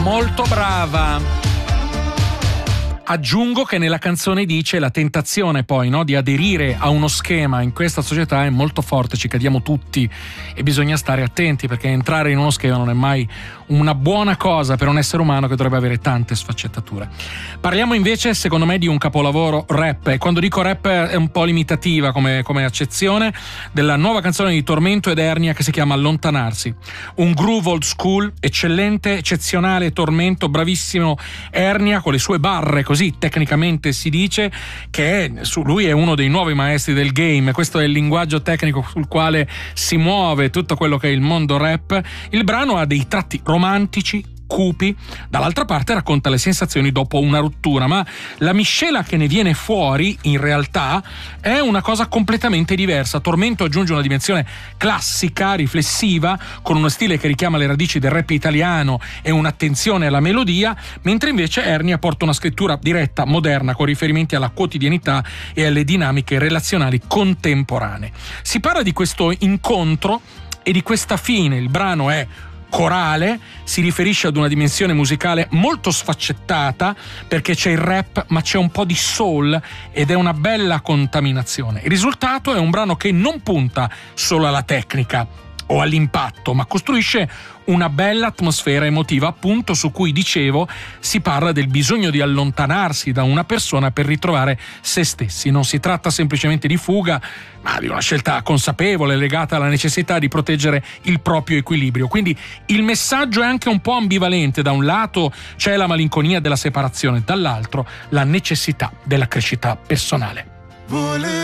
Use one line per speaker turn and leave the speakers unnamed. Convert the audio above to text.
Molto brava. Aggiungo che nella canzone dice la tentazione poi, no, di aderire a uno schema in questa società è molto forte, ci cadiamo tutti e bisogna stare attenti, perché entrare in uno schema non è mai una buona cosa per un essere umano che dovrebbe avere tante sfaccettature. Parliamo invece, secondo me, di un capolavoro rap, e quando dico rap è un po' limitativa come accezione, della nuova canzone di Tormento ed Ernia che si chiama Allontanarsi. Un groove old school, eccellente, eccezionale Tormento, bravissimo Ernia con le sue barre, così tecnicamente si dice, che lui è uno dei nuovi maestri del game. Questo è il linguaggio tecnico sul quale si muove tutto quello che è il mondo rap. Il brano ha dei tratti romantici, cupi, dall'altra parte racconta le sensazioni dopo una rottura, ma la miscela che ne viene fuori in realtà è una cosa completamente diversa. Tormento aggiunge una dimensione classica, riflessiva, con uno stile che richiama le radici del rap italiano e un'attenzione alla melodia, mentre invece Ernia porta una scrittura diretta, moderna, con riferimenti alla quotidianità e alle dinamiche relazionali contemporanee. Si parla di questo incontro e di questa fine. Il brano è corale, si riferisce ad una dimensione musicale molto sfaccettata, perché c'è il rap ma c'è un po' di soul ed è una bella contaminazione. Il risultato è un brano che non punta solo alla tecnica o all'impatto, ma costruisce una bella atmosfera emotiva, appunto, su cui dicevo si parla del bisogno di allontanarsi da una persona per ritrovare se stessi. Non si tratta semplicemente di fuga, ma di una scelta consapevole legata alla necessità di proteggere il proprio equilibrio. Quindi il messaggio è anche un po' ambivalente: da un lato c'è la malinconia della separazione, dall'altro la necessità della crescita personale.